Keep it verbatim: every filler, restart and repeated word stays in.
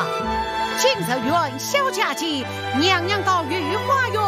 今日愿小家姐娘娘到御花园